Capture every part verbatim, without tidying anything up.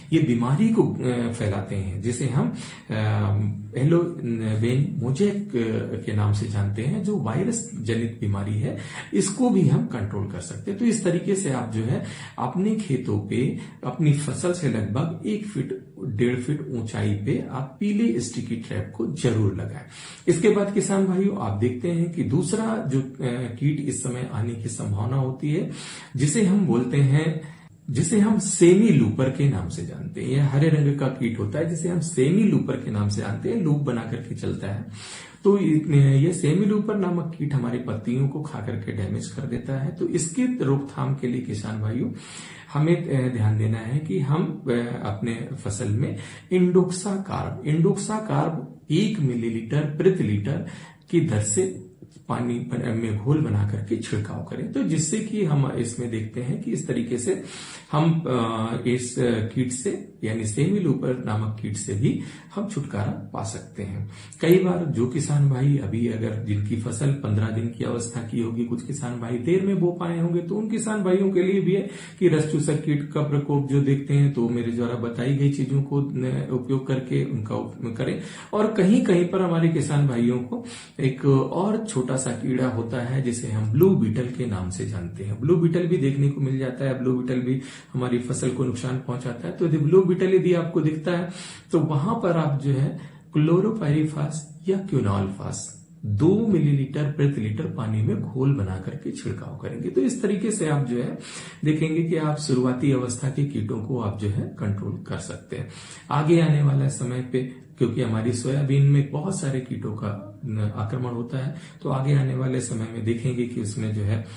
ये बीमारी को फैलाते हैं, जिसे हम हेलो वेन मोजेक के नाम से जानते हैं, जो वायरस जनित बीमारी है। इसको भी हम कंट्रोल कर सकते हैं। तो इस तरीके से आप जो है अपने खेतों पे अपनी फसल से लगभग एक फीट डेढ़ फीट ऊंचाई पे आप पीले स्टिकी ट्रैप को जरूर लगाएं। इसके बाद किसान भाइयों, आप देखते हैं कि दूसरा जो कीट इस समय आने की संभावना होती है, जिसे हम बोलते हैं जिसे हम सेमी लूपर के नाम से जानते हैं। यह हरे रंग का कीट होता है, जिसे हम सेमी लूपर के नाम से जानते हैं। लूप बना करके चलता है। तो ये सेमी लूपर नामक कीट हमारी पत्तियों को खा करके डैमेज कर देता है। तो इसकी रोकथाम के लिए किसान भाइयों हमें ध्यान देना है कि हम अपने फसल में इंडोक्सा कार्ब इंडोक्सा कार्ब एक मिलीलीटर प्रति लीटर की दर से पानी में घोल बना करके छिड़काव करें। तो जिससे कि हम इसमें देखते हैं कि इस तरीके से हम इस कीट से यानी सेमी लूपर नामक कीट से भी हम छुटकारा पा सकते हैं। कई बार जो किसान भाई अभी अगर जिनकी फसल पंद्रह दिन की अवस्था की होगी, कुछ किसान भाई देर में बो पाए होंगे, तो उन किसान भाइयों के लिए भी है कि रस चूसक कीट का प्रकोप जो देखते हैं तो मेरे द्वारा बताई गई चीजों को उपयोग करके उनका उपयोग करें। और कहीं कहीं पर हमारे किसान भाइयों को एक और छोटा सा कीड़ा होता है, जिसे हम ब्लू बीटल के नाम से जानते हैं। ब्लू बीटल भी देखने को मिल जाता है। ब्लू बीटल भी हमारी फसल को नुकसान पहुंचाता है। तो यदि ब्लू बीटल यदि आपको दिखता है तो वहां पर आप जो है क्लोरोपाइरीफास या क्यूनॉलफास दो मिलीलीटर प्रति लीटर पानी में घोल बना करके छिड़काव करेंगे। तो इस तरीके से आप जो है देखेंगे कि आप शुरुआती अवस्था के कीटों को आप जो है कंट्रोल कर सकते हैं। आगे आने वाला समय पे, क्योंकि हमारी सोयाबीन में बहुत सारे कीटों का आक्रमण होता है, तो आगे आने वाले समय में देखेंगे कि उसमें जो है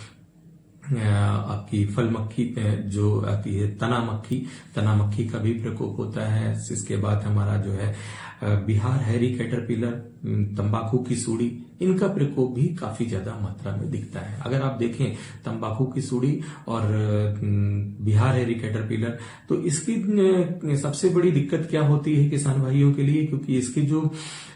आपकी फल मक्खी जो आती है, तना मक्खी तना मक्खी का भी प्रकोप होता है। इसके बाद हमारा जो है बिहार हैरी कैटरपिलर, तंबाकू की सूड़ी, इनका प्रकोप भी काफी ज्यादा मात्रा में दिखता है। अगर आप देखें तंबाकू की सूड़ी और बिहार हैरी कैटरपिलर, तो इसकी सबसे बड़ी दिक्कत क्या होती है किसान भाइयों के लिए, क्योंकि इसकी जो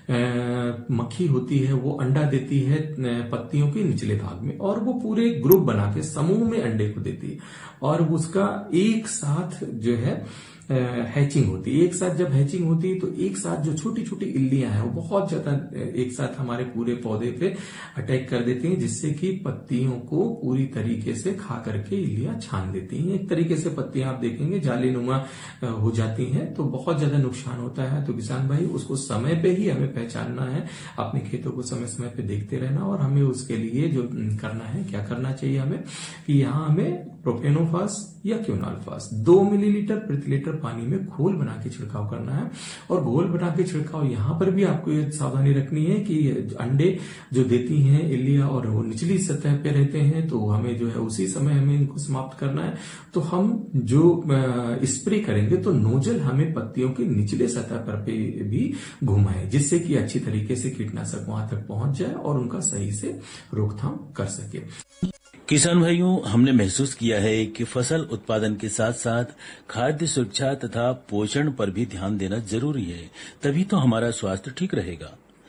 मक्खी होती है वो अंडा देती है पत्तियों के निचले भाग में, और वो पूरे ग्रुप बना के समूह में अंडे को देती है, और उसका एक साथ जो है हैचिंग होती है। एक साथ जब हैचिंग होती है तो एक साथ जो छोटी छोटी इल्लियां हैं वो बहुत ज्यादा एक साथ हमारे पूरे पौधे पे अटैक कर देती हैं, जिससे कि पत्तियों को पूरी तरीके से खा करके इल्लियां छान देती हैं। एक तरीके से पत्तियां आप देखेंगे जालीनुमा हो जाती हैं, तो बहुत ज्यादा नुकसान होता है। तो किसान भाई उसको समय पे ही हमें पहचानना है, अपने खेतों को समय समय पे देखते रहना, और हमें उसके लिए जो करना है, क्या करना चाहिए हमें कि यहाँ हमें प्रोपेनोफास या क्यूनॉलफास दो मिलीलीटर प्रति लीटर पानी में घोल बना के छिड़काव करना है। और घोल बना के छिड़काव यहाँ पर भी आपको ये सावधानी रखनी है कि अंडे जो देती हैं इल्लियां और वो निचली सतह पे रहते हैं, तो हमें जो है उसी समय हमें इनको समाप्त करना है। तो हम जो स्प्रे करेंगे तो नोजल हमें पत्तियों के निचले सतह पर पे भी घुमाए, जिससे कि अच्छी तरीके से कीटनाशक वहां तक पहुंच जाए और उनका सही से रोकथाम कर सके। किसान भाइयों, हमने महसूस किया है कि फसल उत्पादन के साथ साथ खाद्य सुरक्षा तथा पोषण पर भी ध्यान देना जरूरी है, तभी तो हमारा स्वास्थ्य ठीक रहेगा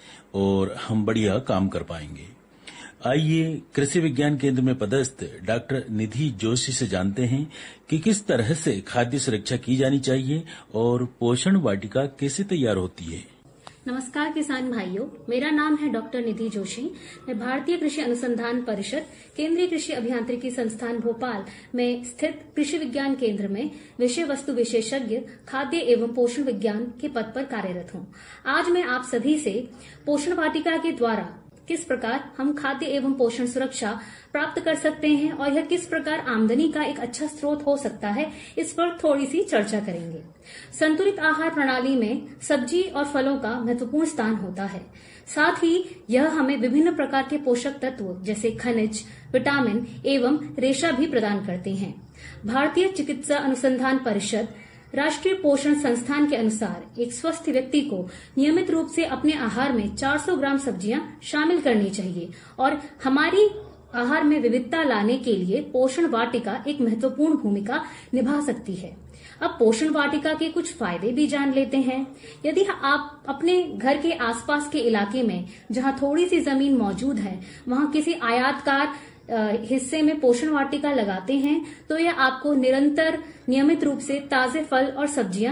और हम बढ़िया काम कर पाएंगे। आइए कृषि विज्ञान केंद्र में पदस्थ डॉक्टर निधि जोशी से जानते हैं कि किस तरह से खाद्य सुरक्षा की जानी चाहिए और पोषण वाटिका कैसे तैयार होती है। नमस्कार किसान भाइयों, मेरा नाम है डॉक्टर निधि जोशी। मैं भारतीय कृषि अनुसंधान परिषद केंद्रीय कृषि अभियांत्रिकी संस्थान भोपाल में स्थित कृषि विज्ञान केंद्र में विषय वस्तु विशेषज्ञ खाद्य एवं पोषण विज्ञान के पद पर कार्यरत हूँ। आज मैं आप सभी से पोषण वाटिका के द्वारा किस प्रकार हम खाद्य एवं पोषण सुरक्षा प्राप्त कर सकते हैं और यह किस प्रकार आमदनी का एक अच्छा स्रोत हो सकता है, इस पर थोड़ी सी चर्चा करेंगे। संतुलित आहार प्रणाली में सब्जी और फलों का महत्वपूर्ण स्थान होता है। साथ ही यह हमें विभिन्न प्रकार के पोषक तत्व जैसे खनिज, विटामिन एवं रेशा भी प्रदान करते हैं। भारतीय चिकित्सा अनुसंधान परिषद राष्ट्रीय पोषण संस्थान के अनुसार एक स्वस्थ व्यक्ति को नियमित रूप से अपने आहार में चार सौ ग्राम सब्जियां शामिल करनी चाहिए और हमारी आहार में विविधता लाने के लिए पोषण वाटिका एक महत्वपूर्ण भूमिका निभा सकती है। अब पोषण वाटिका के कुछ फायदे भी जान लेते हैं। यदि आप अपने घर के आसपास के इलाके में जहां थोड़ी सी जमीन मौजूद है वहां किसी आयताकार हिस्से में पोषण वाटिका लगाते हैं तो यह आपको निरंतर नियमित रूप से ताजे फल और सब्जियां